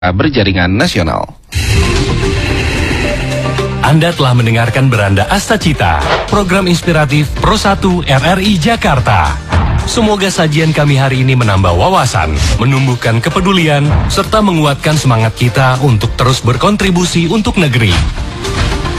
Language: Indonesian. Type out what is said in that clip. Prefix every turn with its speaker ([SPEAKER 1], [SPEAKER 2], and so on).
[SPEAKER 1] berjaringan nasional.
[SPEAKER 2] Anda telah mendengarkan Beranda Astacita, program inspiratif Pro 1 RRI Jakarta. Semoga sajian kami hari ini menambah wawasan, menumbuhkan kepedulian, serta menguatkan semangat kita untuk terus berkontribusi untuk negeri.